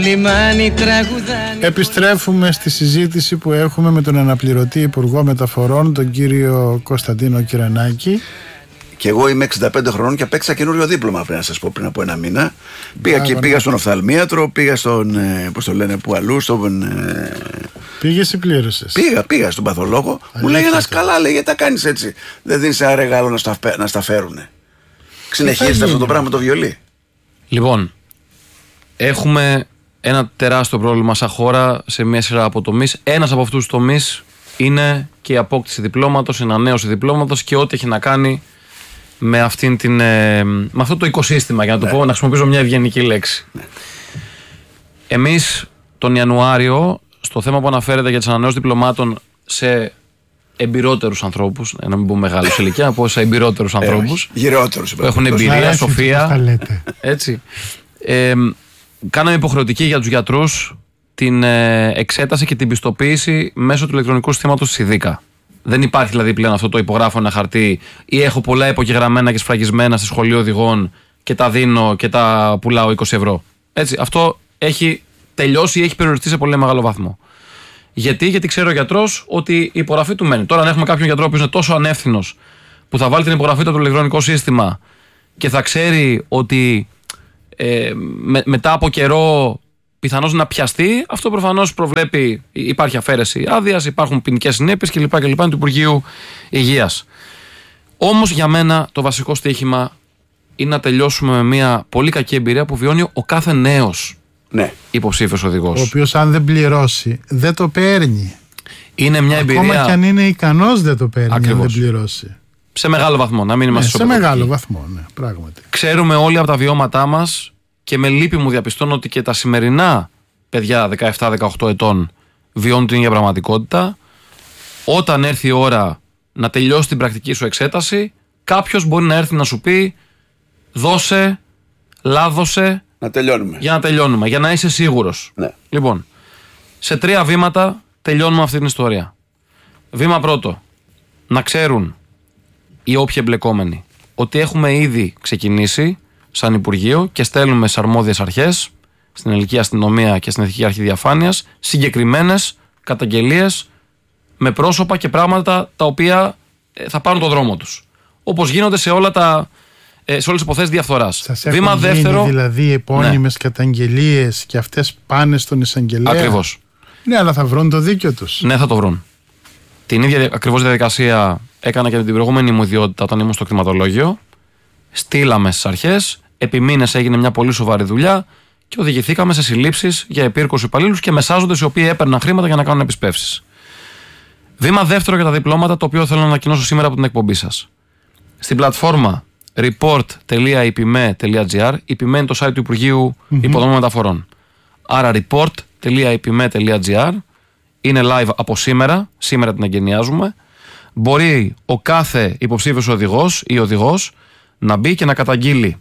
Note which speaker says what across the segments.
Speaker 1: Επιστρέφουμε στη συζήτηση που έχουμε με τον αναπληρωτή Υπουργό Μεταφορών, τον κύριο Κωνσταντίνο Κυρανάκη.
Speaker 2: Και εγώ είμαι 65 χρονών και απέκτησα καινούριο δίπλωμα, πρέπει να σας πω, πριν από ένα μήνα. Πήγα στον οφθαλμίατρο, πήγα στον. Πώς το λένε, που αλλού, στον.
Speaker 1: Πήγες ή πλήρωσες?
Speaker 2: Πήγα στον παθολόγο. Μου λέει ένας καλά, λέει, γιατί τα κάνεις έτσι. Δεν δίνεις ένα ρεγάλο να στα φέρουνε. Συνεχίζεται αυτό το πράγμα το βιολί.
Speaker 3: Λοιπόν, έχουμε ένα τεράστιο πρόβλημα σαν χώρα σε μια σειρά από τομείς. Ένας από αυτούς τους τομείς είναι και η απόκτηση διπλώματος, η ανανέωση διπλώματος και ό,τι έχει να κάνει με, με αυτό το οικοσύστημα, για να το πω, να χρησιμοποιήσω μια ευγενική λέξη. Εμείς τον Ιανουάριο, στο θέμα που αναφέρεται για τις ανανεώσεις διπλωμάτων σε εμπειρότερους ανθρώπους, να μην πω μεγάλους ηλικία, να πω σε εμπειρότερους ανθρώπους που έχουν εμπειρία, σοφία, έτσι, κάναμε υποχρεωτική για τους γιατρούς την εξέταση και την πιστοποίηση μέσω του ηλεκτρονικού συστήματος της ΙΔΙΚΑ. Δεν υπάρχει δηλαδή πλέον αυτό το υπογράφω ένα χαρτί ή έχω πολλά υπογεγραμμένα και σφραγισμένα στη σχολείο οδηγών και τα δίνω και τα πουλάω 20 ευρώ. Έτσι, αυτό έχει τελειώσει ή έχει περιοριστεί σε πολύ μεγάλο βαθμό. Γιατί ξέρει ο γιατρός ότι η υπογραφή του μένει. Τώρα, αν έχουμε κάποιον γιατρό που είναι τόσο ανεύθυνος που θα βάλει την υπογραφή του από το ηλεκτρονικό σύστημα και θα ξέρει ότι μετά από καιρό πιθανώς να πιαστεί, αυτό προφανώς προβλέπει, υπάρχει αφαίρεση άδειας, υπάρχουν ποινικές συνέπειες κλπ. Του Υπουργείου Υγείας. Όμως για μένα το βασικό στοίχημα είναι να τελειώσουμε με μια πολύ κακή εμπειρία που βιώνει ο κάθε νέος υποψήφιος οδηγός. Ο
Speaker 1: οποίος αν δεν πληρώσει δεν το παίρνει.
Speaker 3: Είναι μια εμπειρία.
Speaker 1: Ακόμα και αν είναι ικανός δεν το παίρνει. Ακριβώς. Αν δεν πληρώσει.
Speaker 3: Σε μεγάλο βαθμό, να μην είμαστε
Speaker 1: σε μεγάλο βαθμό, ναι, πράγματι.
Speaker 3: Ξέρουμε όλοι από τα βιώματά μας και με λύπη μου διαπιστώνω ότι και τα σημερινά παιδιά 17-18 ετών βιώνουν την ίδια πραγματικότητα. Όταν έρθει η ώρα να τελειώσει την πρακτική σου εξέταση, κάποιος μπορεί να έρθει να σου πει δώσε, λάδωσε.
Speaker 2: Να τελειώνουμε.
Speaker 3: Για να τελειώνουμε, για να είσαι σίγουρος.
Speaker 2: Ναι.
Speaker 3: Λοιπόν, σε 3 βήματα τελειώνουμε αυτή την ιστορία. Βήμα πρώτο, να ξέρουν οι όποιοι εμπλεκόμενοι ότι έχουμε ήδη ξεκινήσει σαν Υπουργείο και στέλνουμε στις αρμόδιες αρχές, στην Ελληνική Αστυνομία και στην Εθνική Αρχή Διαφάνειας, συγκεκριμένες καταγγελίες με πρόσωπα και πράγματα τα οποία θα πάρουν τον δρόμο τους. Όπως γίνονται σε όλες τις υποθέσεις διαφθοράς.
Speaker 1: Σας έχουν γίνει δηλαδή επώνυμες καταγγελίες και αυτές πάνε στον εισαγγελέα.
Speaker 3: Ακριβώς.
Speaker 1: Ναι, αλλά θα βρουν το δίκιο τους.
Speaker 3: Ναι, θα το βρουν. Την ίδια ακριβώς διαδικασία έκανα και με την προηγούμενη μου ιδιότητα όταν ήμουν στο κτηματολόγιο. Στείλαμε στις αρχές, επί μήνες έγινε μια πολύ σοβαρή δουλειά και οδηγηθήκαμε σε συλλήψεις για επίρκους υπαλλήλους και μεσάζοντες οι οποίοι έπαιρναν χρήματα για να κάνουν επισπεύσεις. Βήμα δεύτερο για τα διπλώματα, το οποίο θέλω να ανακοινώσω σήμερα από την εκπομπή σας. Στην πλατφόρμα report.ipme.gr, ipme είναι το site του Υπουργείου Υποδομών Μεταφορών. Άρα report.ipme.gr είναι live από σήμερα την εγκαινιάζουμε. Μπορεί ο κάθε υποψήφιος οδηγός ή οδηγός να μπει και να καταγγείλει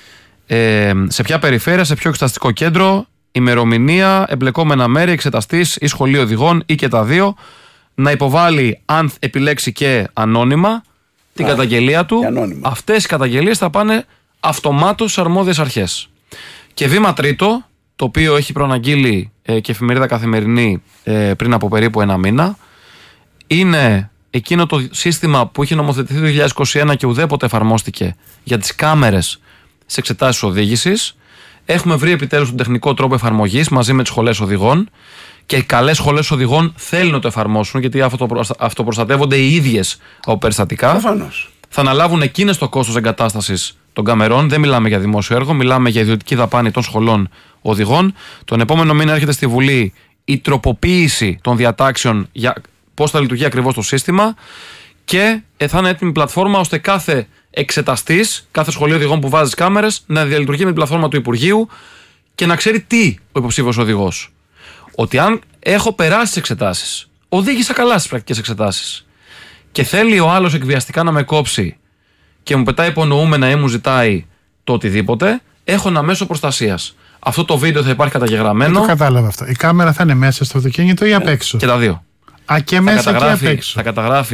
Speaker 3: σε ποια περιφέρεια, σε ποιο εξεταστικό κέντρο, ημερομηνία, εμπλεκόμενα μέρη, εξεταστής ή σχολείο οδηγών ή και τα δύο, να υποβάλει, αν επιλέξει και ανώνυμα, την καταγγελία του. Αυτές οι καταγγελίες θα πάνε αυτομάτως στις αρμόδιες αρχές. Και βήμα τρίτο, το οποίο έχει προαναγγείλει και εφημερίδα Καθημερινή πριν από περίπου 1 μήνα, είναι εκείνο το σύστημα που είχε νομοθετηθεί το 2021 και ουδέποτε εφαρμόστηκε για τις κάμερες στις εξετάσεις οδήγησης. Έχουμε βρει επιτέλους τον τεχνικό τρόπο εφαρμογής μαζί με τις σχολές οδηγών και οι καλές σχολές οδηγών θέλουν να το εφαρμόσουν, γιατί αυτοπροστατεύονται οι ίδιες από περιστατικά.
Speaker 2: Προφανώς.
Speaker 3: Θα αναλάβουν εκείνες το κόστος εγκατάστασης των καμερών. Δεν μιλάμε για δημόσιο έργο, μιλάμε για ιδιωτική δαπάνη των σχολών οδηγών. Τον επόμενο μήνα έρχεται στη Βουλή η τροποποίηση των διατάξεων για πώς θα λειτουργεί ακριβώς το σύστημα και θα είναι έτοιμη πλατφόρμα ώστε κάθε εξεταστής, κάθε σχολείο οδηγών που βάζει κάμερες να διαλειτουργεί με την πλατφόρμα του Υπουργείου και να ξέρει τι ο υποψήφιος οδηγός. Ότι αν έχω περάσει τις εξετάσεις, οδήγησα καλά στις πρακτικές εξετάσεις και θέλει ο άλλος εκβιαστικά να με κόψει και μου πετάει υπονοούμενα ή μου ζητάει το οτιδήποτε, έχω ένα μέσο προστασίας. Αυτό το βίντεο θα υπάρχει καταγεγραμμένο.
Speaker 1: Δεν το κατάλαβα αυτό. Η κάμερα θα είναι μέσα στο αυτοκίνητο ή απ' έξω?
Speaker 3: Και τα δύο.
Speaker 1: Και μέσα και απ' έξω.
Speaker 3: Θα καταγράφει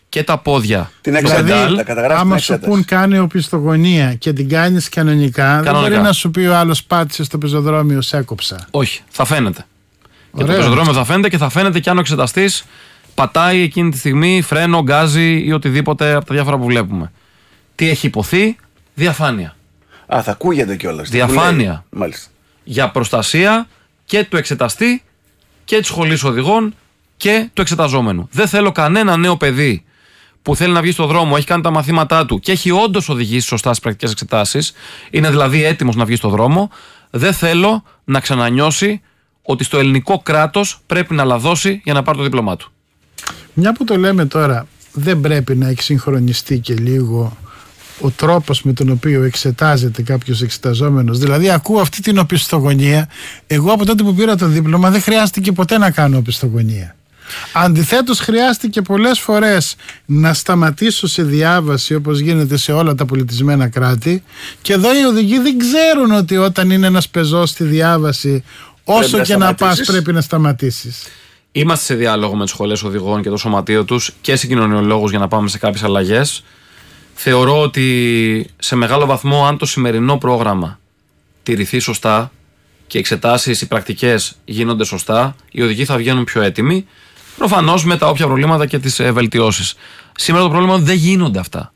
Speaker 3: και τα πόδια.
Speaker 2: Την εξετάζει.
Speaker 1: Άμα σου πουν κάνει οπισθογωνία και την κάνεις κανονικά, δεν μπορεί να σου πει ο άλλος πάτησε στο πεζοδρόμιο, σε έκοψα.
Speaker 3: Όχι, θα φαίνεται. Και το πεζοδρόμιο θα φαίνεται και θα φαίνεται και αν ο εξεταστής πατάει εκείνη τη στιγμή φρένο, γκάζι ή οτιδήποτε από τα διάφορα που βλέπουμε. Τι έχει υποθεί? Διαφάνεια.
Speaker 2: Θα ακούγεται κιόλας.
Speaker 3: Διαφάνεια.
Speaker 2: Μάλιστα.
Speaker 3: Για προστασία και του εξεταστή και της σχολής οδηγών και του εξεταζόμενου. Δεν θέλω κανένα νέο παιδί που θέλει να βγει στον δρόμο, έχει κάνει τα μαθήματά του και έχει όντως οδηγήσει σωστά στις πρακτικές εξετάσεις, είναι δηλαδή έτοιμος να βγει στον δρόμο, δεν θέλω να ξανανιώσει ότι στο ελληνικό κράτος πρέπει να λαδώσει για να πάρει το δίπλωμά του.
Speaker 1: Μια που το λέμε τώρα, δεν πρέπει να έχει συγχρονιστεί και λίγο ο τρόπος με τον οποίο εξετάζεται κάποιος εξεταζόμενος? Δηλαδή, ακούω αυτή την οπισθογωνία. Εγώ από τότε που πήρα το δίπλωμα δεν χρειάστηκε ποτέ να κάνω οπισθογωνία. Αντιθέτως, χρειάστηκε πολλές φορές να σταματήσω σε διάβαση, όπως γίνεται σε όλα τα πολιτισμένα κράτη, και εδώ οι οδηγοί δεν ξέρουν ότι όταν είναι ένας πεζός στη διάβαση, όσο και να πας πρέπει να σταματήσεις.
Speaker 3: Είμαστε σε διάλογο με τις σχολές οδηγών και το σωματείο τους και συγκοινωνιολόγους για να πάμε σε κάποιες αλλαγές. Θεωρώ ότι σε μεγάλο βαθμό, αν το σημερινό πρόγραμμα τηρηθεί σωστά και οι εξετάσεις, οι πρακτικές γίνονται σωστά, οι οδηγοί θα βγαίνουν πιο έτοιμοι. Προφανώς με τα όποια προβλήματα και τις βελτιώσεις. Σήμερα το πρόβλημα δεν γίνονται αυτά.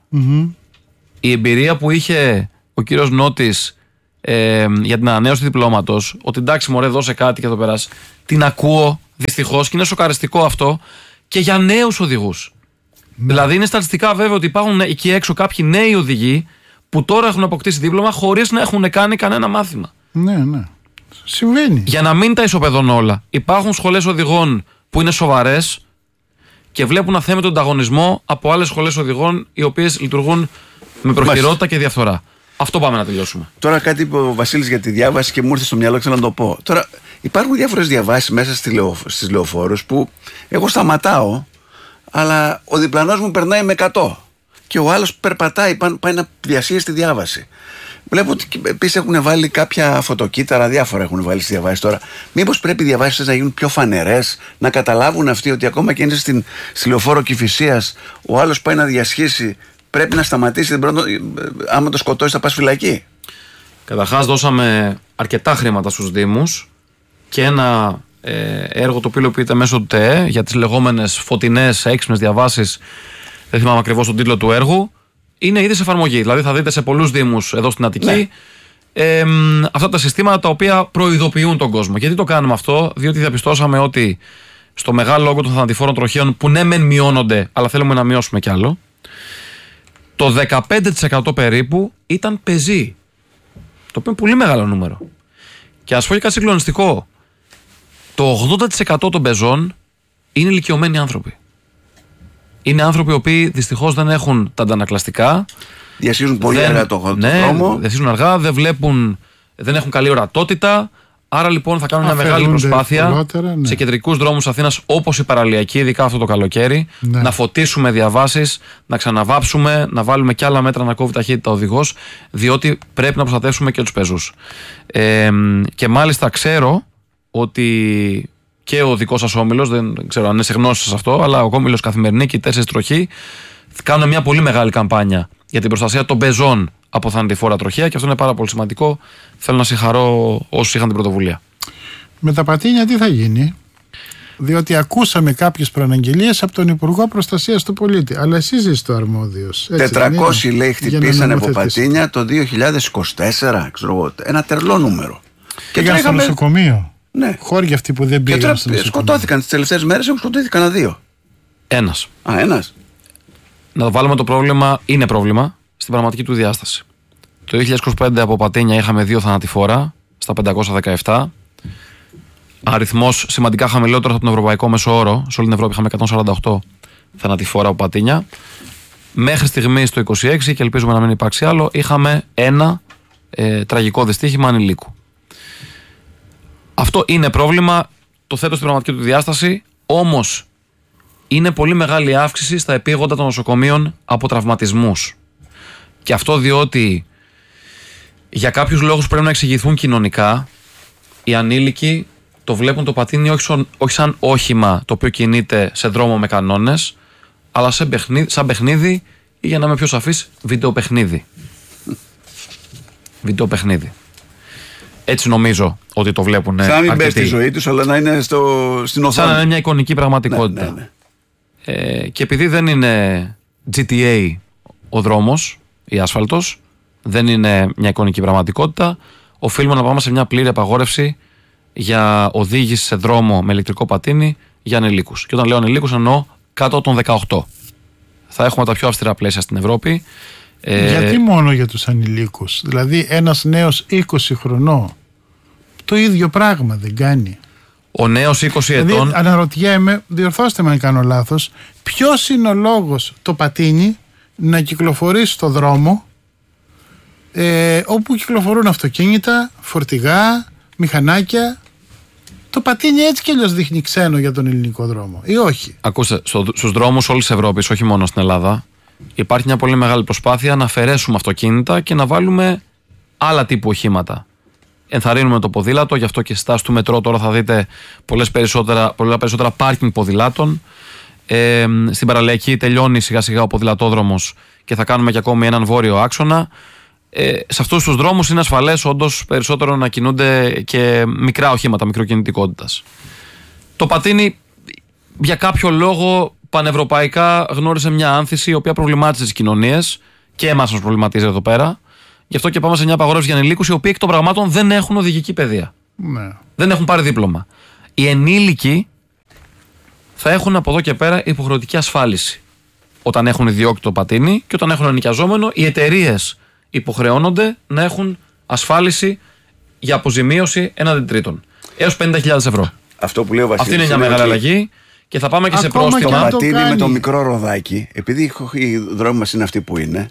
Speaker 3: Η εμπειρία που είχε ο κύριος Νότης για την ανανέωση διπλώματος, ότι εντάξει μωρέ δώσε κάτι και θα το περάσει, την ακούω δυστυχώς και είναι σοκαριστικό αυτό και για νέους οδηγούς. Δηλαδή είναι στατιστικά βέβαια ότι υπάρχουν εκεί έξω κάποιοι νέοι οδηγοί που τώρα έχουν αποκτήσει δίπλωμα χωρίς να έχουν κάνει κανένα μάθημα.
Speaker 1: Ναι. Συμβαίνει.
Speaker 3: Για να μην τα ισοπεδώνω όλα, υπάρχουν σχολές οδηγών που είναι σοβαρές και βλέπουν αθέμητο ανταγωνισμό από άλλες σχολές οδηγών οι οποίες λειτουργούν με προχειρότητα και διαφθορά. Αυτό πάμε να τελειώσουμε.
Speaker 2: Τώρα κάτι είπε ο Βασίλης για τη διάβαση και μου ήρθε στο μυαλό, θέλω να το πω. Τώρα υπάρχουν διάφορες διαβάσεις μέσα στις λεωφόρους που εγώ σταματάω, αλλά ο διπλανός μου περνάει με 100 και ο άλλος περπατάει, πάει να διασύει στη διάβαση. Βλέπω ότι επίσης έχουν βάλει κάποια φωτοκύτταρα, διάφορα έχουν βάλει στη διαβάση τώρα. Μήπως πρέπει οι διαβάσεις να γίνουν πιο φανερές, να καταλάβουν αυτοί ότι ακόμα και είναι στη λεωφόρο Κηφισίας, ο άλλος πάει να διασχίσει, πρέπει να σταματήσει, άμα το σκοτώσει θα πας φυλακή.
Speaker 3: Καταρχάς δώσαμε αρκετά χρήματα στους Δήμους και ένα έργο το οποίο υλοποιείται μέσω του ΤΕΕ για τις λεγόμενες φωτεινές έξυπνες διαβάσεις, δεν θυμάμαι ακριβώς τον τίτλο του έργου. Είναι ήδη σε εφαρμογή. Δηλαδή θα δείτε σε πολλούς Δήμους εδώ στην Αττική αυτά τα συστήματα τα οποία προειδοποιούν τον κόσμο. Γιατί το κάνουμε αυτό? Διότι διαπιστώσαμε ότι στο μεγάλο όγκο των θανατηφόρων τροχαίων, που ναι μεν μειώνονται, αλλά θέλουμε να μειώσουμε κι άλλο, το 15% περίπου ήταν πεζοί. Το οποίο είναι πολύ μεγάλο νούμερο. Και ας πω και κάτι συγκλονιστικό. Το 80% των πεζών είναι ηλικιωμένοι άνθρωποι. Είναι άνθρωποι οι οποίοι δυστυχώς δεν έχουν τα αντανακλαστικά.
Speaker 2: Διασχίζουν πολύ αργά το δρόμο.
Speaker 3: Διασχίζουν αργά, δεν βλέπουν, δεν έχουν καλή ορατότητα. Άρα λοιπόν θα κάνουν μια μεγάλη προσπάθεια σε κεντρικούς δρόμους Αθήνας, όπως η παραλιακή, ειδικά αυτό το καλοκαίρι, να φωτίσουμε διαβάσεις, να ξαναβάψουμε, να βάλουμε κι άλλα μέτρα να κόβει ταχύτητα ο οδηγός, διότι πρέπει να προστατεύσουμε και τους πεζούς. Και μάλιστα ξέρω ότι και ο δικός σας όμιλος, δεν ξέρω αν είναι σε γνώση σας αυτό, αλλά ο όμιλος Καθημερινή και οι 4 τροχοί κάνουν μια πολύ μεγάλη καμπάνια για την προστασία των πεζών από θανατηφόρα τροχαία και αυτό είναι πάρα πολύ σημαντικό. Θέλω να συγχαρώ όσους είχαν την πρωτοβουλία. Με τα πατίνια τι θα γίνει? Διότι ακούσαμε κάποιες προαναγγελίες από τον Υπουργό Προστασίας του Πολίτη. Αλλά εσείς είστε ο αρμόδιος.
Speaker 2: 400 λέει χτυπήσανε από πατίνια το 2024. Ξέρω εγώ, ένα τερλό νούμερο.
Speaker 1: Και πήγαν στο νοσοκομείο. Ναι. Χώρια αυτοί που δεν πήγαν στο νοσοκομείο.
Speaker 2: Σκοτώθηκαν τις τελευταίες μέρες, έχουν σκοτώθει κανένα 2.
Speaker 3: Ένας.
Speaker 2: Ένας.
Speaker 3: Να το βάλουμε το πρόβλημα, είναι πρόβλημα, στην πραγματική του διάσταση. Το 2025 από πατίνια είχαμε 2 θανατηφόρα στα 517. Αριθμός σημαντικά χαμηλότερος από τον ευρωπαϊκό μέσο όρο. Σε όλη την Ευρώπη είχαμε 148 θανατηφόρα από πατίνια. Μέχρι στιγμής το 26 και ελπίζουμε να μην υπάρξει άλλο, είχαμε ένα τραγικό δυστύχημα ανηλίκου. Αυτό είναι πρόβλημα, το θέτω στην πραγματική του διάσταση, όμως είναι πολύ μεγάλη αύξηση στα επίγοντα των νοσοκομείων από τραυματισμούς. Και αυτό διότι για κάποιους λόγους πρέπει να εξηγηθούν κοινωνικά, οι ανήλικοι το βλέπουν το πατίνι όχι σαν όχημα το οποίο κινείται σε δρόμο με κανόνες, αλλά σαν παιχνίδι ή, για να είμαι πιο σαφής, βιντεοπαιχνίδι. Βιντεοπαιχνίδι. Έτσι νομίζω ότι το βλέπουν.
Speaker 2: Σαν να μην μπες στη ζωή τους, αλλά να είναι στην οθόνη.
Speaker 3: Σαν να είναι μια εικονική πραγματικότητα.
Speaker 2: Ναι.
Speaker 3: Και επειδή δεν είναι GTA ο δρόμος ή άσφαλτος, δεν είναι μια εικονική πραγματικότητα, οφείλουμε να πάμε σε μια πλήρη απαγόρευση για οδήγηση σε δρόμο με ηλεκτρικό πατίνι για ανηλίκους. Και όταν λέω ανηλίκους εννοώ κάτω των 18. Θα έχουμε τα πιο αυστηρά πλαίσια στην Ευρώπη.
Speaker 1: Γιατί μόνο για τους ανηλίκους? Δηλαδή ένας νέος 20 χρονών το ίδιο πράγμα δεν κάνει?
Speaker 3: Ο νέος 20 ετών.
Speaker 1: Δηλαδή αναρωτιέμαι, διορθώστε με αν κάνω λάθος, ποιος είναι ο λόγος το πατίνι να κυκλοφορήσει στο δρόμο όπου κυκλοφορούν αυτοκίνητα, φορτηγά, μηχανάκια? Το πατίνι έτσι κι αλλιώς δείχνει ξένο για τον ελληνικό δρόμο, ή όχι?
Speaker 3: Ακούστε, στους δρόμους όλης της Ευρώπης, όχι μόνο στην Ελλάδα, υπάρχει μια πολύ μεγάλη προσπάθεια να αφαιρέσουμε αυτοκίνητα και να βάλουμε άλλα τύπου οχήματα. Ενθαρρύνουμε το ποδήλατο, γι' αυτό και στη στάση του μετρό τώρα θα δείτε πολλά περισσότερα πάρκινγκ ποδηλάτων. Στην παραλιακή τελειώνει σιγά σιγά ο ποδηλατόδρομος και θα κάνουμε και ακόμη έναν βόρειο άξονα. Σε αυτούς τους δρόμους είναι ασφαλές όντως περισσότερο να κινούνται και μικρά οχήματα μικροκινητικότητας. Το πατίνι για κάποιο λόγο πανευρωπαϊκά γνώρισε μια άνθηση η οποία προβλημάτισε τις κοινωνίες και εμάς μας προβληματίζει εδώ πέρα. Γι' αυτό και πάμε σε μια απαγόρευση για ανηλίκους οι οποίοι εκ των πραγμάτων δεν έχουν οδηγική παιδεία.
Speaker 1: Ναι.
Speaker 3: Δεν έχουν πάρει δίπλωμα. Οι ενήλικοι θα έχουν από εδώ και πέρα υποχρεωτική ασφάλιση. Όταν έχουν ιδιόκτητο το πατίνι και όταν έχουν ενοικιαζόμενο, οι εταιρείες υποχρεώνονται να έχουν ασφάλιση για αποζημίωση έναντι τρίτων. Έως 50.000 ευρώ.
Speaker 2: Αυτό που λέει ο Βασίλης.
Speaker 3: Αυτή είναι μια μεγάλη αλλαγή. Και θα πάμε και σε πρόστιμα.
Speaker 2: Το πατίνι με το μικρό ροδάκι, επειδή οι δρόμοι μας είναι αυτοί που είναι,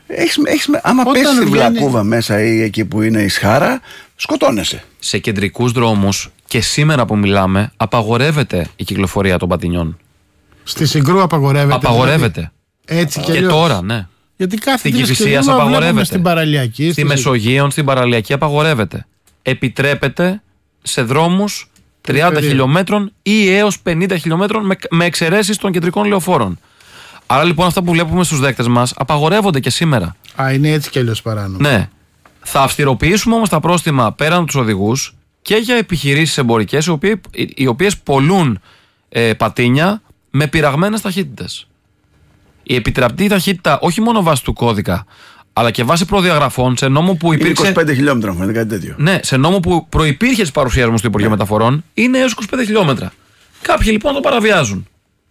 Speaker 2: άμα πέσει στη Βλακούβα μέσα ή εκεί που είναι η Σχάρα, σκοτώνεσαι.
Speaker 3: Σε κεντρικούς δρόμους και σήμερα που μιλάμε, απαγορεύεται η κυκλοφορία των πατινιών.
Speaker 1: Στη Συγκρού απαγορεύεται.
Speaker 3: Απαγορεύεται.
Speaker 1: Δηλαδή, έτσι
Speaker 3: και τώρα, ναι.
Speaker 1: Γιατί κάθε
Speaker 3: στην Κηφισίας απαγορεύεται.
Speaker 1: Στην παραλιακή.
Speaker 3: Στη Μεσογείων, στην παραλιακή απαγορεύεται. Επιτρέπεται σε δρόμους 30 χιλιόμετρων ή έως 50 χιλιόμετρων με εξαιρέσεις των κεντρικών λεωφόρων. Άρα λοιπόν αυτά που βλέπουμε στους δέκτες μας απαγορεύονται και σήμερα.
Speaker 1: Είναι έτσι κι αλλιώς παράνομο.
Speaker 3: Ναι. Θα αυστηροποιήσουμε όμως τα πρόστιμα πέραν από τους οδηγούς και για επιχειρήσεις εμπορικές οι οποίες πολλούν πατίνια με πειραγμένες ταχύτητες. Η επιτραπτή ταχύτητα όχι μόνο βάσει του κώδικα, αλλά και βάσει προδιαγραφών σε νόμο που υπήρξε.
Speaker 2: 25 χιλιόμετρα, μου φαίνεται κάτι τέτοιο.
Speaker 3: Ναι, σε νόμο που προϋπήρχε της παρουσίας μου στο Υπουργείο Μεταφορών, είναι έως 25 χιλιόμετρα. Κάποιοι λοιπόν το παραβιάζουν.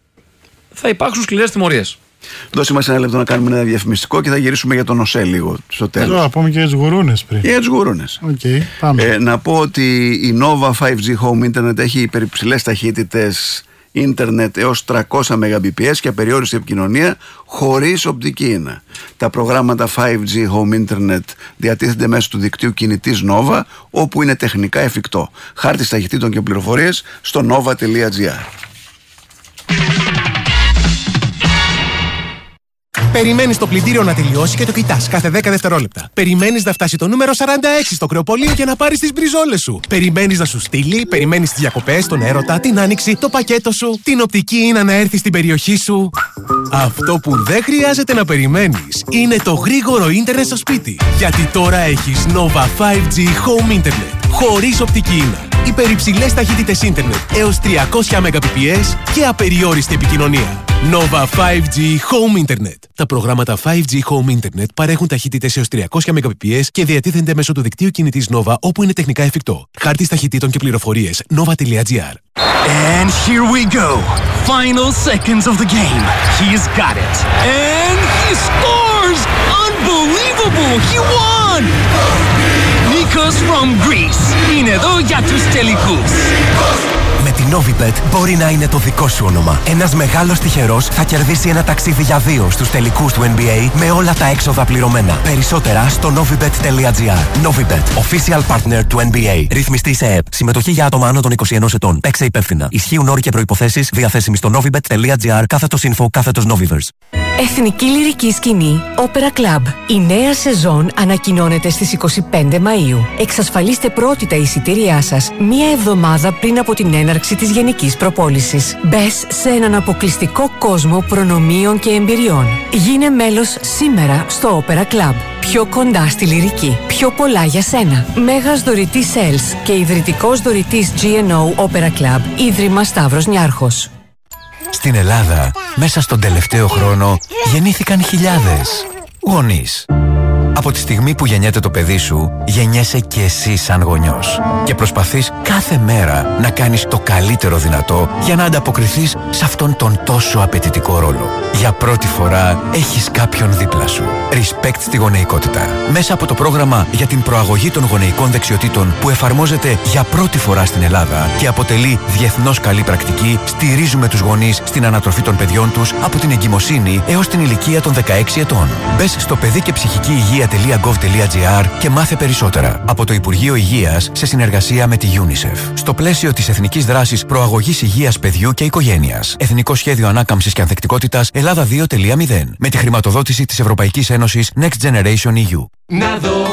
Speaker 3: Θα υπάρξουν σκληρές τιμωρίες.
Speaker 2: Δώσε μας ένα λεπτό να κάνουμε ένα διαφημιστικό και θα γυρίσουμε για τον ΟΣΕ λίγο στο τέλος.
Speaker 1: Εδώ, να πούμε και για τους γουρούνες πριν.
Speaker 2: Για τους γουρούνες.
Speaker 1: Okay, πάμε.
Speaker 2: Να πω ότι η Nova 5G Home Internet έχει υπερυψηλές ταχύτητες ίντερνετ έως 300 Mbps και απεριόριστη επικοινωνία χωρίς οπτική ίνα. Τα προγράμματα 5G Home Internet διατίθενται μέσω του δικτύου κινητής Nova, όπου είναι τεχνικά εφικτό. Χάρτης ταχυτήτων και πληροφορίες στο nova.gr.
Speaker 4: Περιμένεις το πλυντήριο να τελειώσει και το κοιτάς κάθε 10 δευτερόλεπτα. Περιμένεις να φτάσει το νούμερο 46 στο κρεοπολείο για να πάρεις τις μπριζόλες σου. Περιμένεις να σου στείλει, περιμένεις τις διακοπές, τον έρωτα, την άνοιξη, το πακέτο σου, την οπτική ίνα να έρθει στην περιοχή σου. Αυτό που δεν χρειάζεται να περιμένεις είναι το γρήγορο ίντερνετ στο σπίτι. Γιατί τώρα έχεις Nova 5G Home Internet. Χωρίς οπτική ίνα. Υπερυψηλές ταχύτητες ίντερνετ έως 300 Mbps και απεριόριστη επικοινωνία. Nova 5G Home Internet. Τα προγράμματα 5G Home Internet παρέχουν ταχύτητες έως 300 Mbps και διατίθενται μέσω του δικτύου κινητής Nova όπου είναι τεχνικά εφικτό. Χάρτης ταχυτήτων και πληροφορίες nova.gr.
Speaker 5: And here we go. Final seconds of the game. He's got it. And he scores! Unbelievable! He won! Nikos from Greece. Είναι εδώ για τους τελικούς.
Speaker 6: Με την Novibet μπορεί να είναι το δικό σου όνομα. Ένας μεγάλος τυχερός θα κερδίσει ένα ταξίδι για 2 στους τελικούς του NBA με όλα τα έξοδα πληρωμένα. Περισσότερα στο novibet.gr. Novibet, official partner του NBA. Ρυθμιστή σε ΕΕΠ. Συμμετοχή για άτομα άνω των 21 ετών. Παίξε υπεύθυνα. Ισχύουν όροι και προϋποθέσεις διαθέσιμοι στο novibet.gr /info/Noviverse.
Speaker 7: Εθνική Λυρική Σκηνή Opera Club. Η νέα σεζόν ανακοινώνεται στις 25 Μαΐου. Εξασφαλίστε πρώτη τα εισιτήριά σας μία εβδομάδα πριν από την έναρξη της γενικής προπόλησης. Μπες σε έναν αποκλειστικό κόσμο προνομίων και εμπειριών. Γίνε μέλος σήμερα στο Opera Club. Πιο κοντά στη λυρική. Πιο πολλά για σένα. Μέγας δωρητής Sales και ιδρυτικός δωρητής GNO Opera Club. Ίδρυμα Σταύρος Νιάρχος.
Speaker 6: Στην Ελλάδα, μέσα στον τελευταίο χρόνο, γεννήθηκαν χιλιάδες γονείς. Από τη στιγμή που γεννιέται το παιδί σου, γεννιέσαι και εσύ σαν γονιός. Και προσπαθείς κάθε μέρα να κάνεις το καλύτερο δυνατό για να ανταποκριθείς σε αυτόν τον τόσο απαιτητικό ρόλο. Για πρώτη φορά έχεις κάποιον δίπλα σου. Respect στη γονεϊκότητα. Μέσα από το πρόγραμμα για την προαγωγή των γονεϊκών δεξιοτήτων που εφαρμόζεται για πρώτη φορά στην Ελλάδα και αποτελεί διεθνώς καλή πρακτική, στηρίζουμε τους γονείς στην ανατροφή των παιδιών τους από την εγκυμοσύνη έως την ηλικία των 16 ετών. Μπες στο παιδί και ψυχική υγεία.gov.gr και μάθε περισσότερα. Από το Υπουργείο Υγείας σε συνεργασία με τη UNICEF. Στο πλαίσιο της Εθνικής Δράσης Προαγωγής Υγείας Παιδιού και Οικογένειας. Εθνικό Σχέδιο Ανάκαμψης και Ανθεκτικότητας Ελλάδα 2.0. Με τη χρηματοδότηση της Ευρωπαϊκής Ένωσης Next Generation EU.
Speaker 5: Να δω